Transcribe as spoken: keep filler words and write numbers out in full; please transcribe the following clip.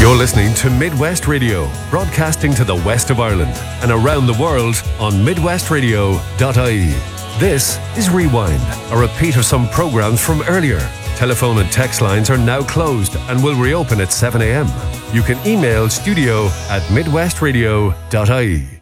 You're listening to Midwest Radio, broadcasting to the west of Ireland and around the world on midwest radio dot I E. This is Rewind, a repeat of some programs from earlier. Telephone and text lines are now closed and will reopen at seven a.m. You can email studio at midwest radio dot I E.